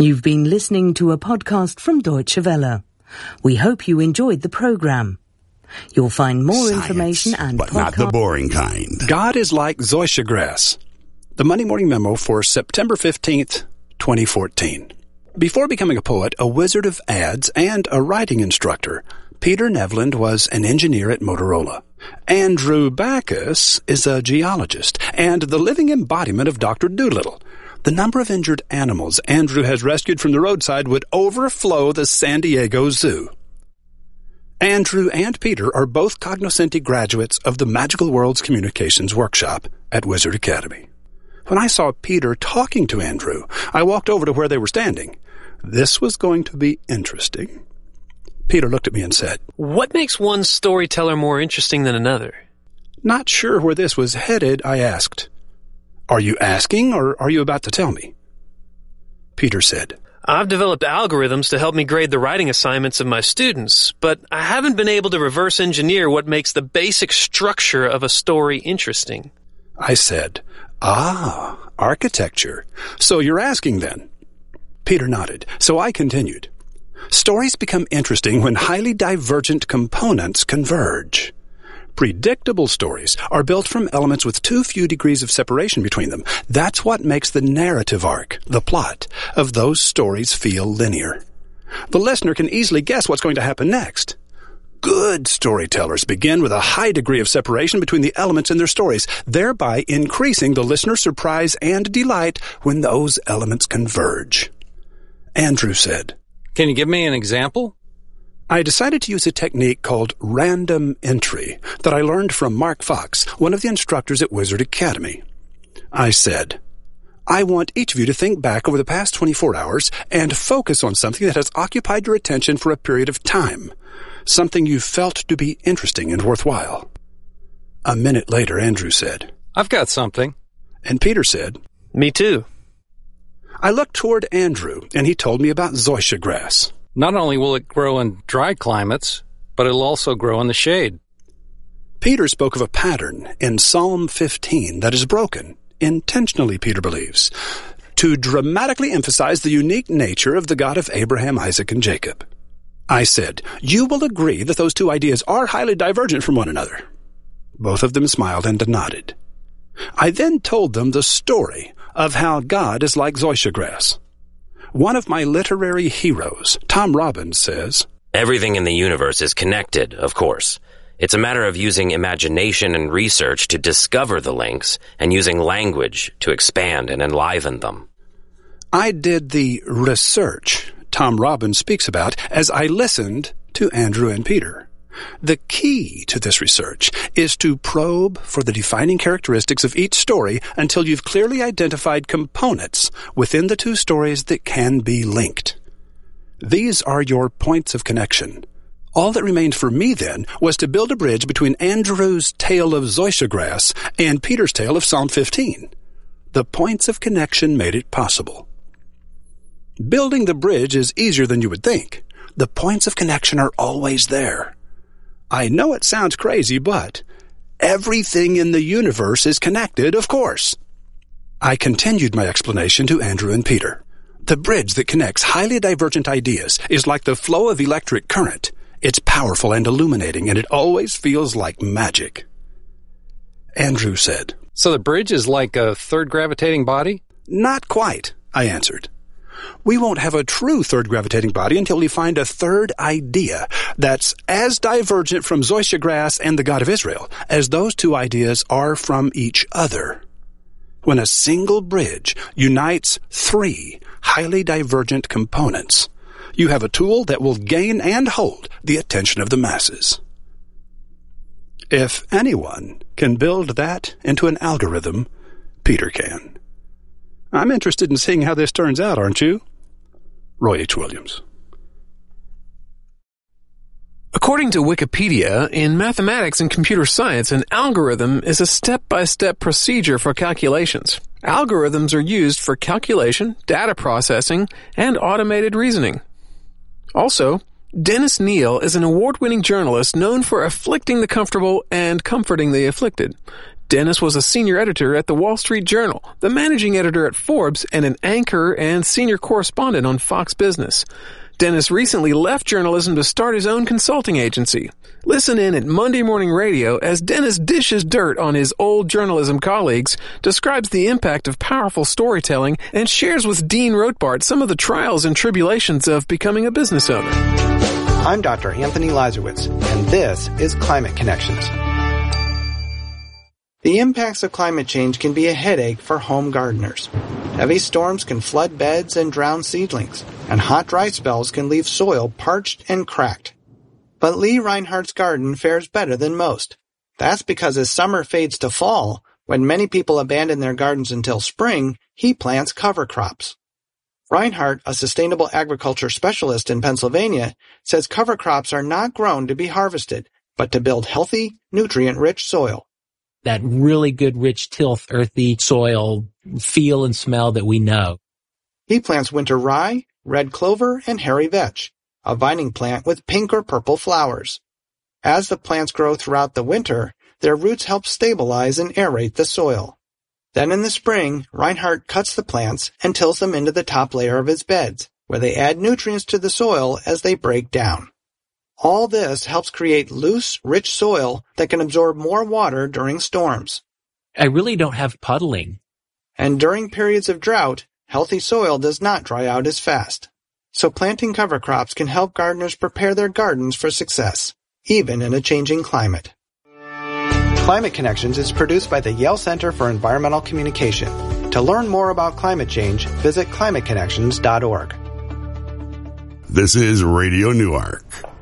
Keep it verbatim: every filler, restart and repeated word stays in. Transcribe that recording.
You've been listening to a podcast from Deutsche Welle. We hope you enjoyed the program. You'll find more Science, information and but podcasts. not the boring kind. God is like zoysia grass. The Monday Morning Memo for September fifteenth, twenty fourteen. Before becoming a poet, a wizard of ads, and a writing instructor, Peter Nevland was an engineer at Motorola. Andrew Backus is a geologist and the living embodiment of Doctor Dolittle. The number of injured animals Andrew has rescued from the roadside would overflow the San Diego Zoo. Andrew and Peter are both cognoscenti graduates of the Magical Worlds Communications Workshop at Wizard Academy. When I saw Peter talking to Andrew, I walked over to where they were standing. This was going to be interesting. Peter looked at me and said, "What makes one storyteller more interesting than another?" Not sure where this was headed, I asked, "Are you asking, or are you about to tell me?" Peter said, "I've developed algorithms to help me grade the writing assignments of my students, but I haven't been able to reverse engineer what makes the basic structure of a story interesting." I said, "Ah, architecture. So you're asking then?" Peter nodded, so I continued. Stories become interesting when highly divergent components converge. Predictable stories are built from elements with too few degrees of separation between them. That's what makes the narrative arc, the plot, of those stories feel linear. The listener can easily guess what's going to happen next. Good storytellers begin with a high degree of separation between the elements in their stories, thereby increasing the listener's surprise and delight when those elements converge. Andrew said, "Can you give me an example?" I decided to use a technique called random entry that I learned from Mark Fox, one of the instructors at Wizard Academy. I said, I want each of you to think back over the past twenty-four hours and focus on something that has occupied your attention for a period of time, something you felt to be interesting and worthwhile. A minute later, Andrew said, "I've got something." And Peter said, "Me too." I looked toward Andrew, and he told me about zoysia grass. Not only will it grow in dry climates, but it'll also grow in the shade. Peter spoke of a pattern in Psalm fifteen that is broken, intentionally, Peter believes, to dramatically emphasize the unique nature of the God of Abraham, Isaac, and Jacob. I said, you will agree that those two ideas are highly divergent from one another. Both of them smiled and nodded. I then told them the story of how God is like zoysia grass. One of my literary heroes, Tom Robbins, says, "Everything in the universe is connected, of course. It's a matter of using imagination and research to discover the links and using language to expand and enliven them." I did the research Tom Robbins speaks about as I listened to Andrew and Peter. The key to this research is to probe for the defining characteristics of each story until you've clearly identified components within the two stories that can be linked. These are your points of connection. All that remained for me then was to build a bridge between Andrew's tale of zoysia grass and Peter's tale of Psalm fifteen. The points of connection made it possible. Building the bridge is easier than you would think. The points of connection are always there. I know it sounds crazy, but everything in the universe is connected, of course. I continued my explanation to Andrew and Peter. The bridge that connects highly divergent ideas is like the flow of electric current. It's powerful and illuminating, and it always feels like magic. Andrew said, "So the bridge is like a third gravitating body?" Not quite, I answered. We won't have a true third gravitating body until we find a third idea that's as divergent from zoysia grass and the God of Israel as those two ideas are from each other. When a single bridge unites three highly divergent components, you have a tool that will gain and hold the attention of the masses. If anyone can build that into an algorithm, Peter can. I'm interested in seeing how this turns out, aren't you? Roy H. Williams. According to Wikipedia, in mathematics and computer science, an algorithm is a step-by-step procedure for calculations. Algorithms are used for calculation, data processing, and automated reasoning. Also, Dennis Neal is an award-winning journalist known for afflicting the comfortable and comforting the afflicted. Dennis was a senior editor at the Wall Street Journal, the managing editor at Forbes, and an anchor and senior correspondent on Fox Business. Dennis recently left journalism to start his own consulting agency. Listen in at Monday Morning Radio as Dennis dishes dirt on his old journalism colleagues, describes the impact of powerful storytelling, and shares with Dean Rothbart some of the trials and tribulations of becoming a business owner. I'm Doctor Anthony Lazarowitz, and this is Climate Connections. The impacts of climate change can be a headache for home gardeners. Heavy storms can flood beds and drown seedlings, and hot, dry spells can leave soil parched and cracked. But Lee Reinhardt's garden fares better than most. That's because as summer fades to fall, when many people abandon their gardens until spring, he plants cover crops. Reinhardt, a sustainable agriculture specialist in Pennsylvania, says cover crops are not grown to be harvested, but to build healthy, nutrient-rich soil. That really good, rich, tilth, earthy soil feel and smell that we know. He plants winter rye, red clover, and hairy vetch, a vining plant with pink or purple flowers. As the plants grow throughout the winter, their roots help stabilize and aerate the soil. Then in the spring, Reinhardt cuts the plants and tills them into the top layer of his beds, where they add nutrients to the soil as they break down. All this helps create loose, rich soil that can absorb more water during storms. I really don't have puddling. And during periods of drought, healthy soil does not dry out as fast. So planting cover crops can help gardeners prepare their gardens for success, even in a changing climate. Climate Connections is produced by the Yale Center for Environmental Communication. To learn more about climate change, visit climate connections dot org. This is Radio Newark.